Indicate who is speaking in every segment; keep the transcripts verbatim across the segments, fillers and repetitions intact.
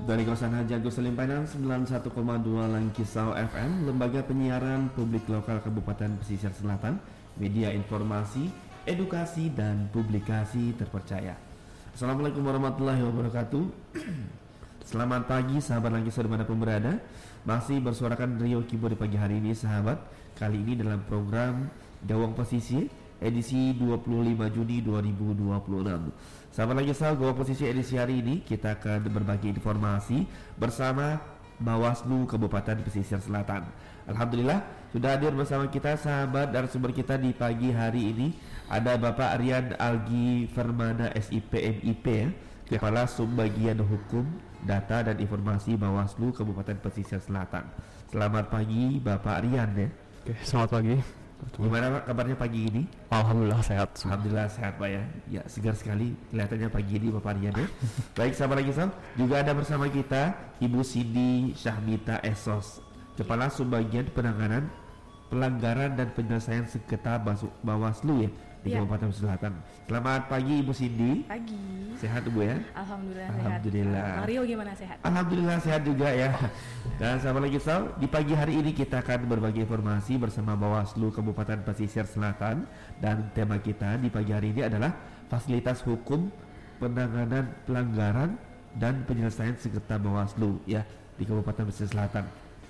Speaker 1: Dari kawasan Haji Agus Salim Padang sembilan puluh satu koma dua Langkisau F M, Lembaga Penyiaran Publik Lokal Kabupaten Pesisir Selatan, media informasi, edukasi dan publikasi terpercaya. Assalamualaikum warahmatullahi wabarakatuh. Selamat pagi sahabat Langkisau dimanapun berada. Masih bersuarakan Rio Kibo di pagi hari ini sahabat. Kali ini dalam program Gawang Pesisir edisi dua puluh lima Juni dua ribu dua puluh enam. Sahabat Langkisau, Gawang Pesisir edisi hari ini kita akan berbagi informasi bersama Bawaslu Kabupaten Pesisir Selatan. Alhamdulillah sudah hadir bersama kita sahabat narasumber kita di pagi hari ini. Ada Bapak Rian Algi Fermana S I P M I P ya, Kepala Subbagian Hukum, Data dan Informasi Bawaslu Kabupaten Pesisir Selatan. Selamat pagi Bapak Rian ya.
Speaker 2: Oke, selamat pagi.
Speaker 1: Gimana Pak kabarnya pagi ini?
Speaker 2: Alhamdulillah sehat.
Speaker 1: Alhamdulillah sehat Pak ya. Ya segar sekali kelihatannya pagi ini Bapak Rian ya. Baik sahabat Langkisau, juga ada bersama kita Ibu Cindy Syahmita Esos, Kepala Subbagian Penanganan Pelanggaran dan Penyelesaian Sengketa Bawaslu ya di ya. Kabupaten Selatan. Selamat pagi Ibu Cindy.
Speaker 3: Pagi.
Speaker 1: Sehat Ibu ya?
Speaker 3: Alhamdulillah,
Speaker 1: Alhamdulillah.
Speaker 3: sehat. Mario gimana sehat?
Speaker 1: Alhamdulillah sehat juga ya. Dan sahabat Langkisau, di pagi hari ini kita akan berbagi informasi bersama Bawaslu Kabupaten Pesisir Selatan, dan tema kita di pagi hari ini adalah fasilitas hukum penanganan pelanggaran dan penyelesaian sengketa Bawaslu ya di Kabupaten Pesisir Selatan.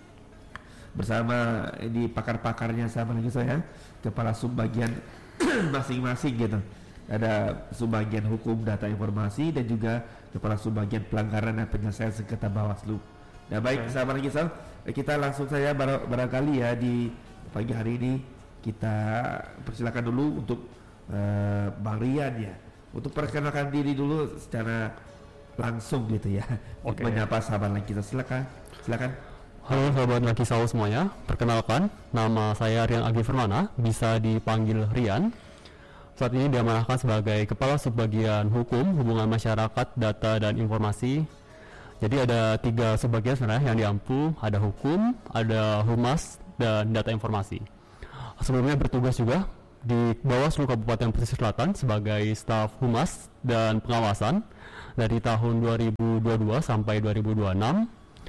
Speaker 1: Bersama di pakar-pakarnya sahabat Langkisau ya, kepala subbagian masing-masing gitu. Ada subbagian hukum, data informasi, dan juga kepala subbagian pelanggaran dan penyelesaian sengketa Bawaslu. Nah baik okay. Sahabat Langkisau, kita langsung saja bar- barangkali ya di pagi hari ini kita persilakan dulu untuk uh, Bang Rian ya, untuk perkenalkan diri dulu secara langsung gitu ya, okay. Menyapa sahabat Langkisau. Silakan, silakan.
Speaker 2: Halo sahabat Langkisau semuanya, perkenalkan nama saya Rian Algi Fermana, bisa dipanggil Rian. Saat ini diamanahkan sebagai Kepala Subbagian Hukum, Hubungan Masyarakat, Data dan Informasi. Jadi ada tiga subbagian sebenarnya yang diampu, ada hukum, ada humas, dan data informasi. Sebelumnya bertugas juga di Bawaslu Kabupaten Pesisir Selatan sebagai staf humas dan pengawasan dari tahun dua ribu dua puluh dua sampai dua ribu dua puluh enam.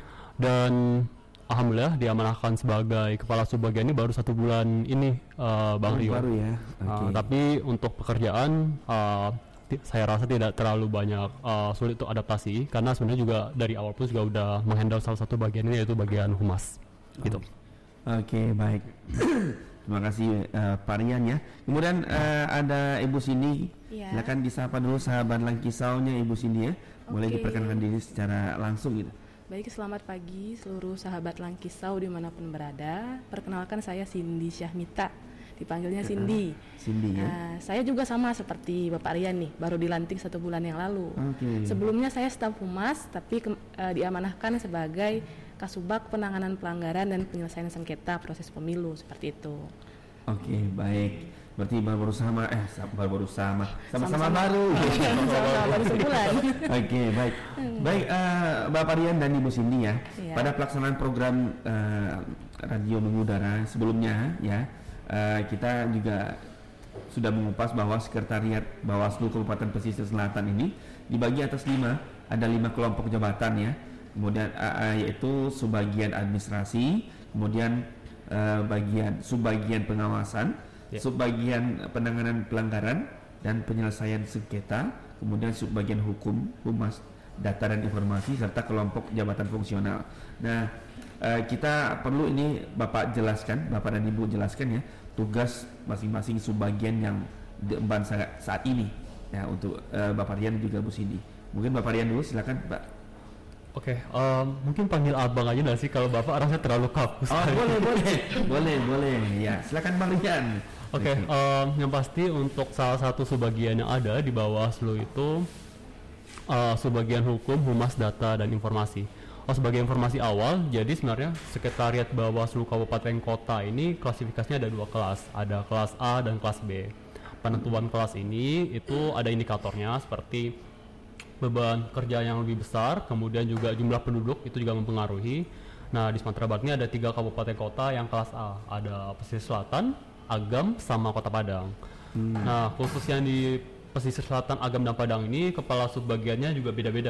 Speaker 2: Dan alhamdulillah diamanahkan sebagai kepala subbagian ini baru satu bulan ini, uh, Bang Rio.
Speaker 1: Baru ya. Okay.
Speaker 2: Uh, tapi untuk pekerjaan uh, t- saya rasa tidak terlalu banyak uh, sulit untuk adaptasi, karena sebenarnya juga dari awal pun juga udah menghandle salah satu bagian ini, yaitu bagian humas. Gitu.
Speaker 1: Oke, okay, baik. Terima kasih uh, Pak Rian ya. Kemudian uh, ada Ibu Cindy. Ya. Silakan disapa dulu sahabat Langkisaunya Ibu Cindy ya. Boleh okay. Diperkenalkan diri secara langsung gitu.
Speaker 3: Baik, selamat pagi seluruh sahabat Langkisau dimanapun berada. Perkenalkan saya Cindy Syahmita, dipanggilnya Cindy.
Speaker 1: Cindy ya.
Speaker 3: Nah, saya juga sama seperti Bapak Rian nih, baru dilantik satu bulan yang lalu.
Speaker 1: Okay. Sebelumnya
Speaker 3: saya staf humas, tapi ke, uh, diamanahkan sebagai Kasubag Penanganan Pelanggaran dan Penyelesaian Sengketa Proses Pemilu, seperti itu.
Speaker 1: Oke, okay, baik. Berarti baru sama, eh baru-baru sama, sama-sama baru.
Speaker 3: Sama-sama baru sebulan.
Speaker 1: Oke, okay, baik. Baik, uh, Bapak Rian dan Ibu Cindy ya. Iya. Pada pelaksanaan program uh, radio mengudara sebelumnya ya, uh, kita juga sudah mengupas bahwa Sekretariat Bawaslu Kabupaten Pesisir Selatan ini dibagi atas lima, ada lima kelompok jabatan ya. Kemudian uh, yaitu subbagian administrasi, kemudian uh, bagian subbagian pengawasan, yeah. Subbagian penanganan pelanggaran dan penyelesaian sengketa, kemudian subbagian hukum, humas, data dan informasi, serta kelompok jabatan fungsional. Nah, uh, kita perlu ini Bapak jelaskan, Bapak dan Ibu jelaskan ya, tugas masing-masing subbagian yang diemban saat, saat ini ya, untuk uh, Bapak Rian dan juga Bu Cindy. Mungkin Bapak Rian dulu, silakan Pak.
Speaker 2: Oke, okay, um, mungkin panggil abang aja nggak sih, kalau Bapak rasanya terlalu kaku.
Speaker 1: Oh boleh boleh boleh boleh ya, silakan Bang Rian.
Speaker 2: Oke, okay, um, yang pasti untuk salah satu subbagian yang ada di Bawaslu itu uh, subbagian hukum, humas, data dan informasi. Oh, sebagai informasi awal, jadi sebenarnya Sekretariat Bawaslu Kabupaten Kota ini klasifikasinya ada dua kelas, ada kelas A dan kelas B. Penentuan kelas ini itu ada indikatornya seperti beban kerja yang lebih besar, kemudian juga jumlah penduduk itu juga mempengaruhi. Nah, di Sumatera Barat ini ada tiga kabupaten kota yang kelas A, ada Pesisir Selatan, Agam, sama Kota Padang. Hmm. Nah, khusus yang di pesisir selatan Agam dan Padang ini kepala subbagiannya juga beda-beda.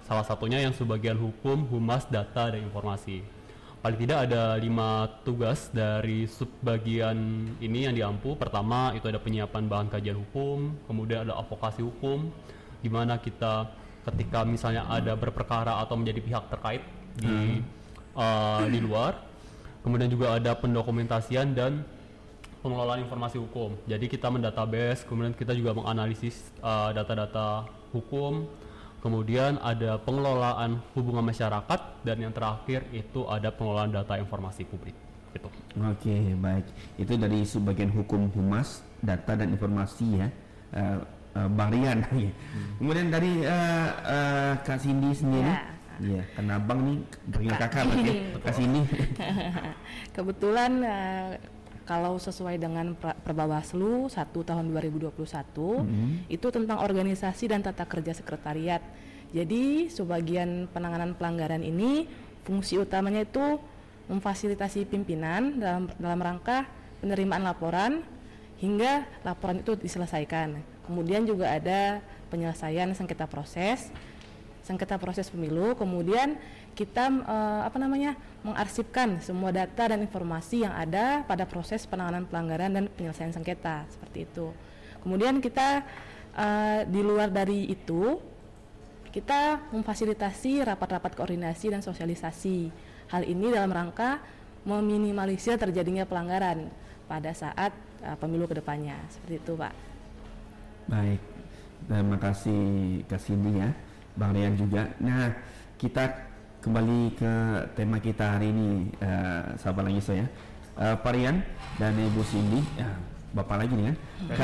Speaker 2: salah satunya yang subbagian hukum, humas, data, dan informasi. Paling tidak ada lima tugas dari subbagian ini yang diampu. Pertama itu ada penyiapan bahan kajian hukum, kemudian ada advokasi hukum, di mana kita ketika misalnya ada berperkara atau menjadi pihak terkait di hmm. uh, di luar. Kemudian juga ada pendokumentasian dan pengelolaan informasi hukum. Jadi kita mendatabase, kemudian kita juga menganalisis uh, data-data hukum. Kemudian ada pengelolaan hubungan masyarakat, dan yang terakhir itu ada pengelolaan data informasi publik. Gitu.
Speaker 1: Oke, baik. Itu dari subbagian hukum, humas, data dan informasi ya, uh, uh, Bang Rian. Ya. Hmm. Kemudian dari uh, uh, Kak Cindy sendiri. Iya, ya, karena Bang nih dengan kakak berarti Kak Cindy.
Speaker 3: Kebetulan uh, kalau sesuai dengan Perbawaslu satu tahun dua ribu dua puluh satu mm-hmm. itu tentang organisasi dan tata kerja sekretariat. Jadi sebagian penanganan pelanggaran ini fungsi utamanya itu memfasilitasi pimpinan dalam dalam rangka penerimaan laporan hingga laporan itu diselesaikan. Kemudian juga ada penyelesaian sengketa proses, sengketa proses pemilu. Kemudian kita uh, apa namanya mengarsipkan semua data dan informasi yang ada pada proses penanganan pelanggaran dan penyelesaian sengketa seperti itu. Kemudian kita uh, di luar dari itu kita memfasilitasi rapat-rapat koordinasi dan sosialisasi. Hal ini dalam rangka meminimalisir terjadinya pelanggaran pada saat uh, pemilu kedepannya seperti itu, Pak.
Speaker 1: Baik, terima kasih Kak Cindy ya, Bang Rian juga. Nah, kita kembali ke tema kita hari ini, uh, sahabat lagi saya, uh, Pak Rian dan Ibu Cindy, ya, Bapak lagi nih kan,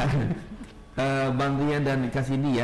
Speaker 1: uh, Bang Rian dan Kak Cindy ya,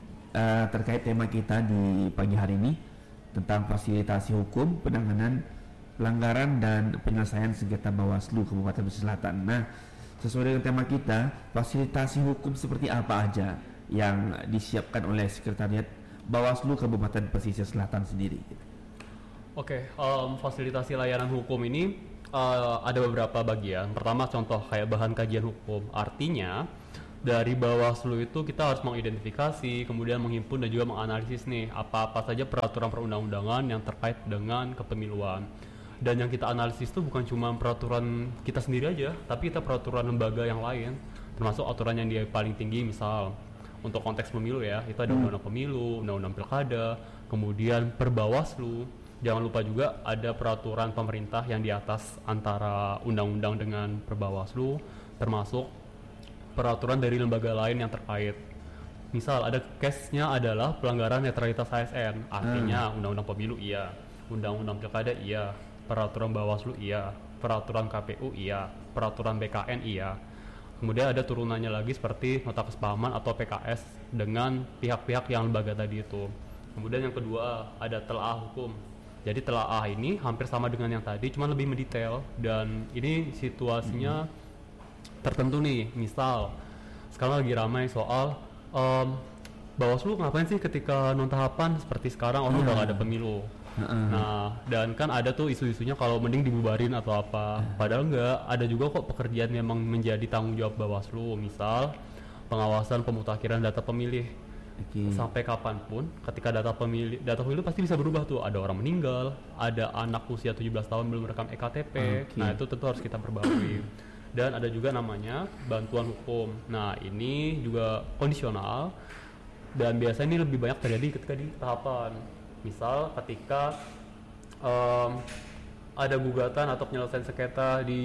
Speaker 1: uh, terkait tema kita di pagi hari ini tentang fasilitasi hukum, penanganan pelanggaran dan penyelesaian sengketa Bawaslu Kabupaten Pesisir Selatan. Nah, sesuai dengan tema kita, fasilitasi hukum seperti apa aja yang disiapkan oleh Sekretariat Bawaslu Kabupaten Pesisir Selatan sendiri?
Speaker 2: Oke, okay, um, fasilitasi layanan hukum ini uh, ada beberapa bagian. Pertama contoh kayak bahan kajian hukum. Artinya dari Bawaslu itu kita harus mengidentifikasi, kemudian menghimpun dan juga menganalisis nih apa-apa saja peraturan perundang-undangan yang terkait dengan kepemiluan. Dan yang kita analisis itu bukan cuma peraturan kita sendiri aja, tapi kita peraturan lembaga yang lain, termasuk aturan yang dia paling tinggi. Misal untuk konteks pemilu ya, itu ada undang-undang pemilu, undang-undang pilkada, kemudian Perbawaslu. Jangan lupa juga ada peraturan pemerintah yang di atas antara undang-undang dengan Perbawaslu, termasuk peraturan dari lembaga lain yang terkait. Misal ada case-nya adalah pelanggaran netralitas A S N, artinya hmm. undang-undang pemilu iya, undang-undang pilkada iya, peraturan Bawaslu iya, peraturan K P U iya, peraturan B K N iya. Kemudian ada turunannya lagi seperti nota kesepahaman atau P K S dengan pihak-pihak yang lembaga tadi itu. Kemudian yang kedua ada telaah hukum. Jadi telaah ini hampir sama dengan yang tadi, cuma lebih mendetail, dan ini situasinya hmm. tertentu nih. Misal sekarang lagi ramai soal um, Bawaslu ngapain sih ketika non tahapan seperti sekarang orang udah gak ada pemilu. Uh-uh. Nah, dan kan ada tuh isu-isunya kalau mending dibubarin atau apa. Uh. Padahal enggak, ada juga kok pekerjaan yang memang menjadi tanggung jawab Bawaslu. Misal pengawasan pemutakhiran data pemilih. Okay. Sampai kapanpun ketika data pemilih data pemilih pasti bisa berubah tuh. Ada orang meninggal, ada anak usia tujuh belas tahun belum merekam E K T P. Okay. Nah, itu tentu harus kita perbarui. Dan ada juga namanya bantuan hukum. Nah, ini juga kondisional dan biasanya ini lebih banyak terjadi ketika di tahapan. Misal ketika um, ada gugatan atau penyelesaian sengketa di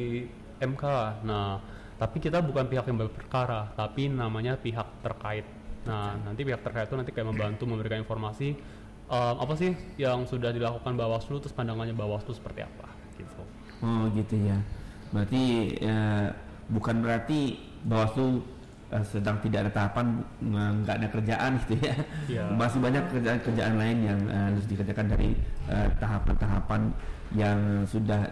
Speaker 2: M K. Nah, tapi kita bukan pihak yang berperkara, tapi namanya pihak terkait. Nah, nanti pihak terkait itu nanti kayak membantu memberikan informasi um, apa sih yang sudah dilakukan Bawaslu, terus pandangannya Bawaslu seperti apa gitu.
Speaker 1: Oh gitu ya. Berarti ya, bukan berarti Bawaslu uh, sedang tidak ada tahapan, nggak ada kerjaan gitu ya. Ya. Masih banyak kerjaan-kerjaan lain yang uh, harus dikerjakan dari uh, tahapan-tahapan yang sudah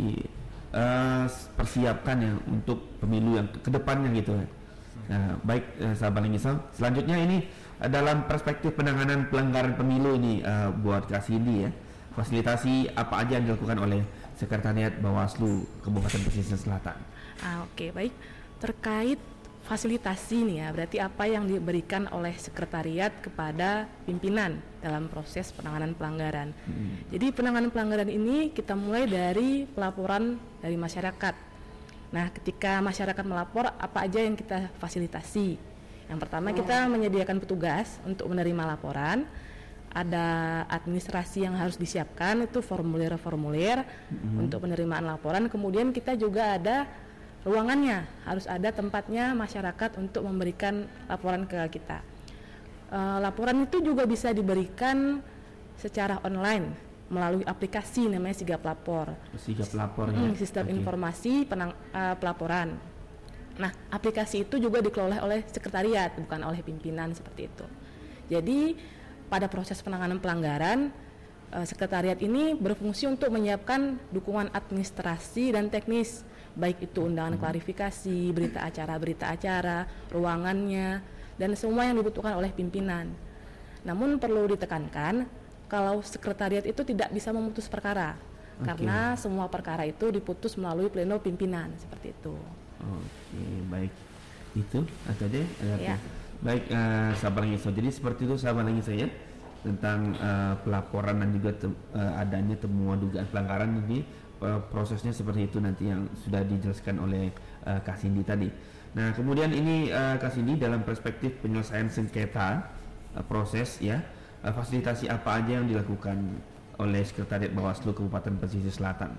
Speaker 1: dipersiapkan uh, ya untuk pemilu yang kedepannya gitu. Nah, baik eh, sahabat Lingisal, selanjutnya ini eh, dalam perspektif penanganan pelanggaran pemilu ini eh, buat Kak Cindy ya, fasilitasi apa aja yang dilakukan oleh Sekretariat Bawaslu Kabupaten Pesisir Selatan?
Speaker 3: Ah, Oke, okay, baik. Terkait fasilitasi nih ya, berarti apa yang diberikan oleh sekretariat kepada pimpinan dalam proses penanganan pelanggaran. Hmm. Jadi penanganan pelanggaran ini kita mulai dari pelaporan dari masyarakat. Nah, ketika masyarakat melapor, apa aja yang kita fasilitasi? Yang pertama, kita menyediakan petugas untuk menerima laporan. Ada administrasi yang harus disiapkan, itu formulir-formulir hmm. untuk penerimaan laporan. Kemudian kita juga ada ruangannya, harus ada tempatnya masyarakat untuk memberikan laporan ke kita. E, laporan itu juga bisa diberikan secara online melalui aplikasi namanya Sigap Lapor.
Speaker 1: Sigap Lapor ya.
Speaker 3: Hmm, sistem okay. informasi penang, uh, pelaporan. Nah, aplikasi itu juga dikelola oleh sekretariat, bukan oleh pimpinan seperti itu. Jadi pada proses penanganan pelanggaran, uh, sekretariat ini berfungsi untuk menyiapkan dukungan administrasi dan teknis, baik itu undangan klarifikasi, berita acara-berita acara, ruangannya, dan semua yang dibutuhkan oleh pimpinan. Namun perlu ditekankan, kalau sekretariat itu tidak bisa memutus perkara, okay. karena semua perkara itu diputus melalui pleno pimpinan, seperti itu.
Speaker 1: Oke, okay, baik. Itu atau deh?
Speaker 3: Ya.
Speaker 1: Baik, uh, sahabat Langiso. Jadi seperti itu sahabat Langiso ya, tentang uh, pelaporan dan juga te- uh, adanya temuan dugaan pelanggaran ini. Prosesnya seperti itu nanti yang sudah dijelaskan oleh uh, Kak Cindy tadi. Nah, kemudian ini uh, Kak Cindy dalam perspektif penyelesaian sengketa uh, proses ya, uh, fasilitasi apa aja yang dilakukan oleh Sekretariat Bawaslu Kabupaten Pesisir Selatan?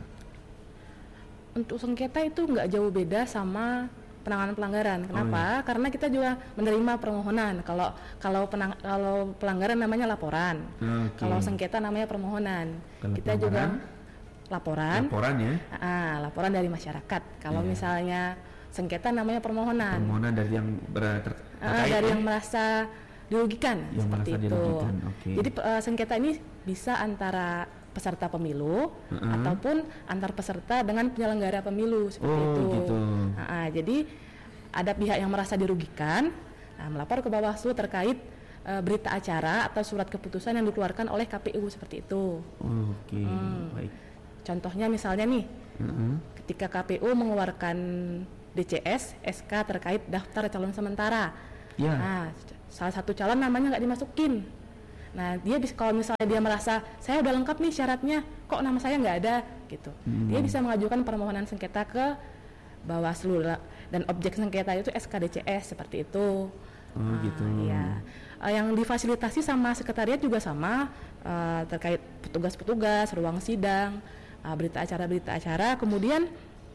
Speaker 3: Untuk sengketa itu nggak jauh beda sama penanganan pelanggaran. Kenapa? Oh, iya. Karena kita juga menerima permohonan. Kalau kalau penang, kalau pelanggaran namanya laporan. Okay. Kalau sengketa namanya permohonan. Kalau kita juga laporan,
Speaker 1: laporan ya,
Speaker 3: ah, laporan dari masyarakat. Kalau yeah. misalnya sengketa namanya permohonan.
Speaker 1: Permohonan dari yang ber- ter-
Speaker 3: ah, dari ya? yang merasa dirugikan,
Speaker 1: yang
Speaker 3: seperti
Speaker 1: merasa
Speaker 3: itu.
Speaker 1: Dirugikan. Okay.
Speaker 3: Jadi uh, sengketa ini bisa antara peserta pemilu uh-huh. ataupun antar peserta dengan penyelenggara pemilu seperti
Speaker 1: oh,
Speaker 3: itu.
Speaker 1: Gitu.
Speaker 3: Nah, jadi ada pihak yang merasa dirugikan, nah, melapor ke Bawaslu terkait uh, berita acara atau surat keputusan yang dikeluarkan oleh K P U seperti itu.
Speaker 1: Oh, Oke, okay. hmm. baik.
Speaker 3: Contohnya misalnya nih, uh-huh. ketika K P U mengeluarkan D C S, S K terkait daftar calon sementara. Yeah. Nah, salah satu calon namanya nggak dimasukin. Nah, dia bisa, kalau misalnya dia merasa saya udah lengkap nih syaratnya, kok nama saya nggak ada, gitu. Hmm. Dia bisa mengajukan permohonan sengketa ke Bawaslu dan objek sengketa itu S K D C S seperti itu.
Speaker 1: Oh, nah, gitu.
Speaker 3: Iya. Uh, yang difasilitasi sama sekretariat juga sama uh, terkait petugas-petugas, ruang sidang. Uh, berita acara-berita acara, kemudian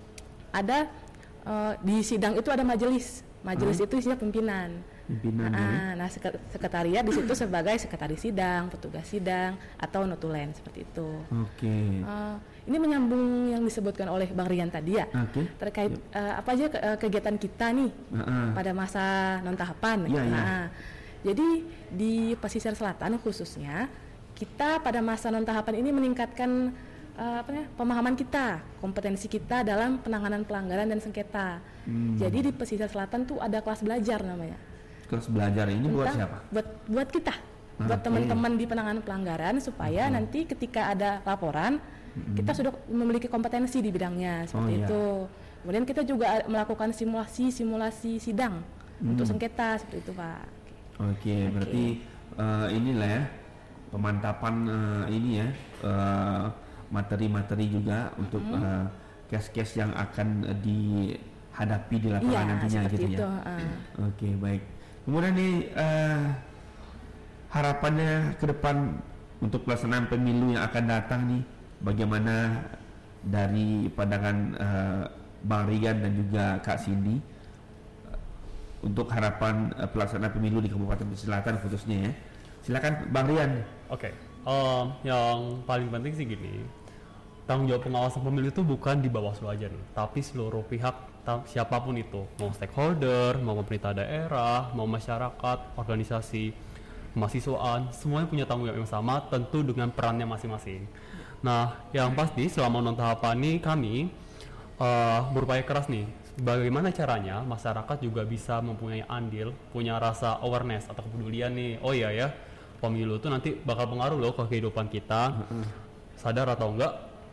Speaker 3: ada uh, di sidang itu ada majelis, majelis hmm. itu isinya pimpinan.
Speaker 1: Pimpinan.
Speaker 3: Nah,
Speaker 1: ya.
Speaker 3: nah sekretariat di situ sebagai sekretaris sidang, petugas sidang atau notulen seperti itu.
Speaker 1: Oke. Okay.
Speaker 3: Uh, ini menyambung yang disebutkan oleh Bang Rian tadi ya, okay. terkait yep. uh, apa aja ke, uh, kegiatan kita nih uh-uh. pada masa non tahapan.
Speaker 1: Yeah,
Speaker 3: nah,
Speaker 1: yeah.
Speaker 3: Jadi di pesisir selatan khususnya kita pada masa non tahapan ini meningkatkan Uh, apa ya, pemahaman kita, kompetensi kita dalam penanganan pelanggaran dan sengketa. Hmm. Jadi di pesisir selatan tuh ada kelas belajar namanya.
Speaker 1: Kelas belajar ini Entah, buat siapa?
Speaker 3: Buat buat kita, ah, buat okay. teman-teman di penanganan pelanggaran supaya okay. nanti ketika ada laporan hmm. kita sudah memiliki kompetensi di bidangnya seperti oh, itu. Iya. Kemudian kita juga melakukan simulasi-simulasi sidang hmm. untuk sengketa seperti itu, Pak.
Speaker 1: Oke, okay, okay. berarti uh, inilah ya pemantapan uh, ini ya. Uh, materi-materi juga untuk mm-hmm. uh, case-case yang akan uh, dihadapi di lapangan
Speaker 3: iya,
Speaker 1: nantinya gitu
Speaker 3: itu,
Speaker 1: ya. Uh. Oke, okay, baik. Kemudian nih uh, harapannya ke depan untuk pelaksanaan pemilu yang akan datang nih, bagaimana dari pandangan uh, Bang Rian dan juga Kak Cindy uh, untuk harapan uh, pelaksanaan pemilu di Kabupaten Pesisir Selatan khususnya ya. Silakan Bang Rian.
Speaker 2: Oke. Okay. Um, yang paling penting sih gini. Tanggung jawab pengawasan pemilu itu bukan di Bawaslu aja nih, tapi seluruh pihak ta- siapapun itu, mau stakeholder, mau pemerintah daerah, mau masyarakat, organisasi, mahasiswaan, semuanya punya tanggung jawab yang sama, tentu dengan perannya masing-masing. Nah, yang pasti selama non tahapan ini kami uh, berupaya keras nih, bagaimana caranya masyarakat juga bisa mempunyai andil, punya rasa awareness atau kepedulian nih, oh iya ya, pemilu itu nanti bakal pengaruh loh ke kehidupan kita, sadar atau enggak.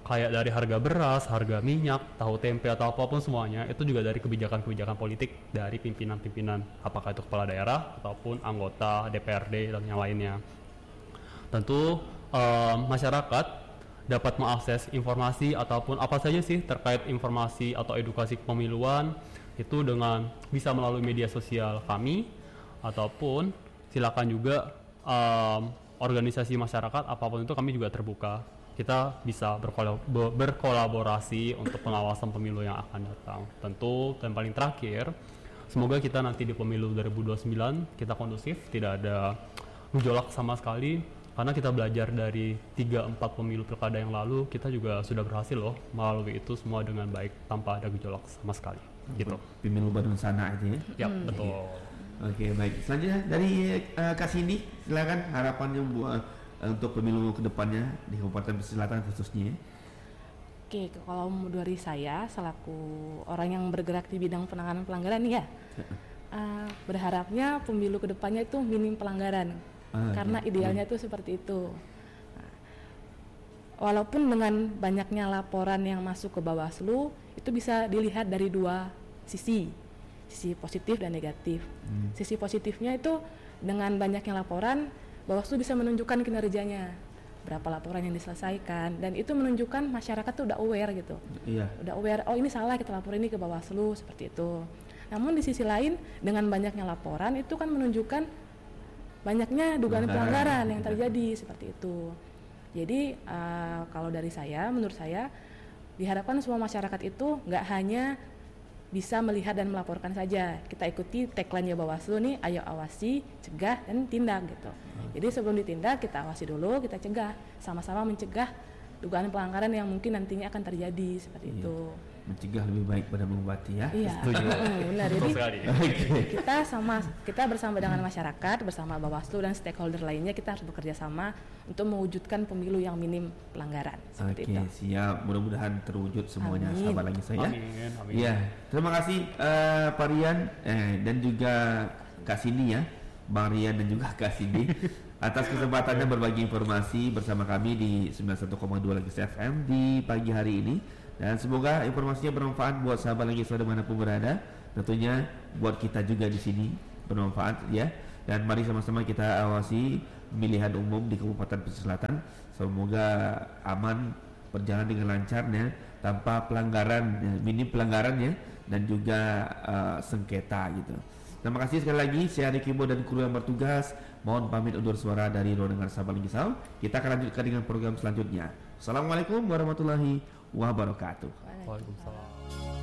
Speaker 2: kayak dari harga beras, harga minyak, tahu tempe atau apapun semuanya itu juga dari kebijakan-kebijakan politik dari pimpinan-pimpinan, apakah itu kepala daerah ataupun anggota D P R D dan yang lainnya. Tentu um, masyarakat dapat mengakses informasi ataupun apa saja sih terkait informasi atau edukasi kepemiluan itu dengan bisa melalui media sosial kami, ataupun silakan juga um, organisasi masyarakat apapun itu kami juga terbuka. Kita bisa berkolab- berkolaborasi untuk pengawasan pemilu yang akan datang. Tentu dan paling terakhir, semoga kita nanti di pemilu dua ribu dua puluh sembilan kita kondusif, tidak ada gejolak sama sekali, karena kita belajar dari tiga empat pemilu pilkada yang lalu, kita juga sudah berhasil loh melalui itu semua dengan baik tanpa ada gejolak sama sekali. Gitu.
Speaker 1: Pemilu Badung sana aja ya.
Speaker 2: Ya, hmm. betul.
Speaker 1: Oke, baik. Selanjutnya dari uh, Kak Cindy, silakan harapannya buat uh, untuk pemilu kedepannya di Kabupaten Pesisir Selatan khususnya.
Speaker 3: Oke, kalau dari saya selaku orang yang bergerak di bidang penanganan pelanggaran ya, uh, berharapnya pemilu kedepannya itu minim pelanggaran, ah, karena ya. Idealnya itu seperti itu. Nah, walaupun dengan banyaknya laporan yang masuk ke Bawaslu, itu bisa dilihat dari dua sisi. Sisi positif dan negatif. Hmm. Sisi positifnya itu dengan banyaknya laporan, Bawaslu bisa menunjukkan kinerjanya, berapa laporan yang diselesaikan, dan itu menunjukkan masyarakat tuh udah aware gitu. Iya. Udah aware, oh ini salah, kita lapor ini ke Bawaslu, seperti itu. Namun di sisi lain, dengan banyaknya laporan itu kan menunjukkan banyaknya dugaan nah, pelanggaran yang terjadi, seperti itu. Jadi uh, kalau dari saya, menurut saya diharapkan semua masyarakat itu nggak hanya bisa melihat dan melaporkan saja. Kita ikuti tagline-nya Bawaslu nih, ayo awasi, cegah, dan tindak gitu. Hmm. Jadi sebelum ditindak, kita awasi dulu, kita cegah. Sama-sama mencegah dugaan pelanggaran yang mungkin nantinya akan terjadi, seperti iya. itu. Mencegah lebih baik pada mengobati ya. Iya. Benar. Jadi kita sama kita bersama dengan masyarakat, bersama Bawaslu dan stakeholder lainnya, kita harus bekerja sama untuk mewujudkan pemilu yang minim pelanggaran. Oke, itu. Siap. Mudah-mudahan terwujud semuanya. Amin. Sabar lagi saya. Amin. Amin. Ya, terima kasih uh, Pak Rian eh, dan juga Kak Cindy ya, Bang Rian dan juga Kak Cindy atas kesempatannya berbagi informasi bersama kami di sembilan puluh satu koma dua Langkis F M di pagi hari ini. Dan semoga informasinya bermanfaat buat sahabat Langkis dimanapun berada. Tentunya buat kita juga di sini bermanfaat ya. Dan mari sama-sama kita awasi pemilihan umum di Kabupaten Pesisir Selatan. Semoga aman, berjalan dengan lancarnya, tanpa pelanggaran, ya, minim pelanggaran ya, dan juga uh, sengketa gitu. Terima kasih sekali lagi. Saya Riki Bo dan kru yang bertugas mohon pamit undur suara dari ruang dengar sahabat Langkis. Kita akan lanjutkan dengan program selanjutnya. Assalamualaikum warahmatullahi wabarakatuh. Waalaikumsalam.